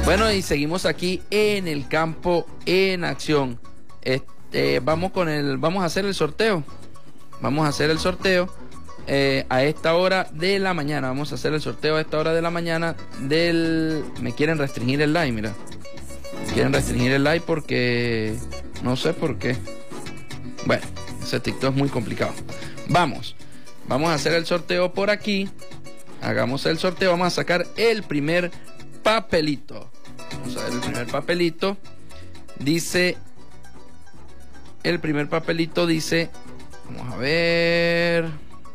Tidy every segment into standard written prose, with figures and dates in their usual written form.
Bueno, y seguimos aquí en el campo en acción. Vamos a hacer el sorteo. Vamos a hacer el sorteo a esta hora de la mañana. Vamos a hacer el sorteo a esta hora de la mañana Me quieren restringir el live, mira. Quieren restringir el live porque... no sé por qué. Bueno, ese TikTok es muy complicado. Vamos a hacer el sorteo por aquí. Hagamos el sorteo. Vamos a sacar el primer papelito. Vamos a ver el primer papelito. Dice... el primer papelito dice... vamos a ver...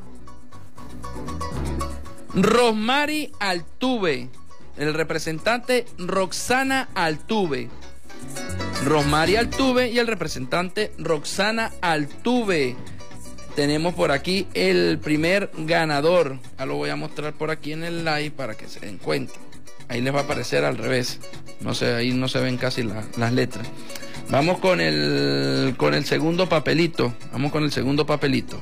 Rosmary Altuve. El representante Roxana Altuve. Rosmary Altuve y el representante Roxana Altuve. Tenemos por aquí el primer ganador. Ya lo voy a mostrar por aquí en el live para que se den cuenta. Ahí les va a aparecer al revés. No sé, ahí no se ven casi las letras. Vamos con el segundo papelito. Vamos con el segundo papelito.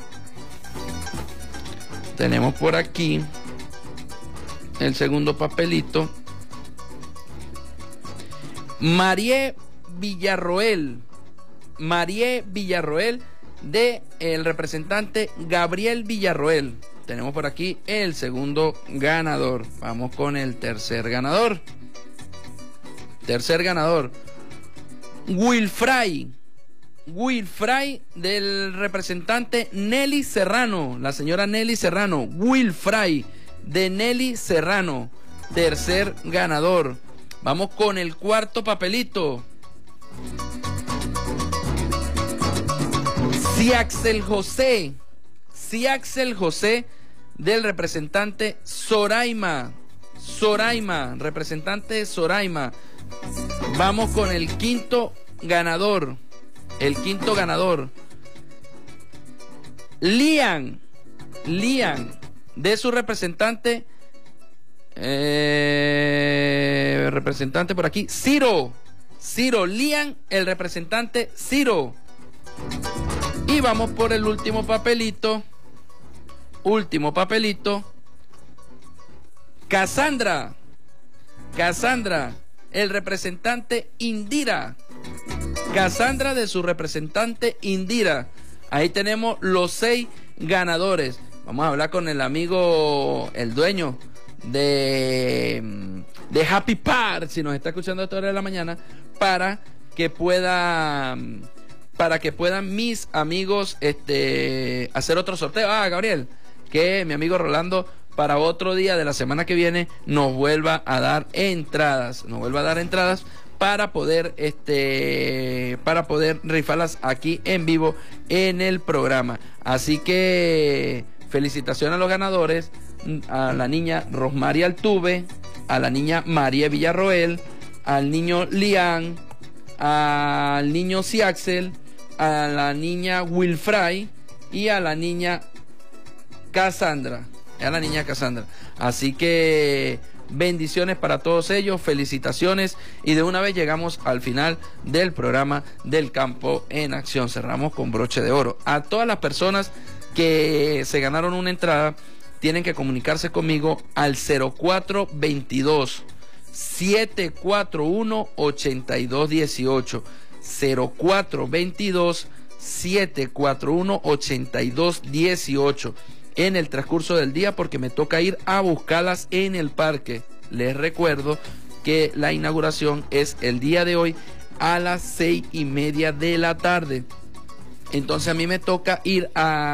Tenemos por aquí el segundo papelito. Marie Villarroel. Marie Villarroel de el representante Gabriel Villarroel. Tenemos por aquí el segundo ganador. Vamos con el tercer ganador. Tercer ganador. Wilfray del representante Nelly Serrano. La señora Nelly Serrano. Wilfray de Nelly Serrano. Tercer ganador. Vamos con el cuarto papelito. Ciaxel José del representante Soraima. Representante Soraima. Vamos con el quinto ganador. El quinto ganador. Lian de su representante. Representante por aquí. Ciro Lian, el representante Ciro. Y vamos por el último papelito. Cassandra, el representante Indira. Cassandra de su representante Indira. Ahí tenemos los 6 ganadores. Vamos a hablar con el amigo, el dueño de Happy Park, si nos está escuchando a esta hora de la mañana, para que puedan mis amigos hacer otro sorteo. Gabriel, que mi amigo Rolando para otro día de la semana que viene nos vuelva a dar entradas. Para poder rifarlas aquí en vivo en el programa. Así que felicitaciones a los ganadores, a la niña Rosmary Altuve, a la niña María Villarroel, al niño Lian, al niño Ciaxel, a la niña Wilfray y a la niña Cassandra. Así que bendiciones para todos ellos, felicitaciones, y de una vez llegamos al final del programa del Campo en Acción. Cerramos con broche de oro. A todas las personas que se ganaron una entrada, tienen que comunicarse conmigo al 0422 741 8218. 0422 741 8218 en el transcurso del día, porque me toca ir a buscarlas en el parque. Les recuerdo que la inauguración es el día de hoy a las 6:30 de la tarde. Entonces a mí me toca ir a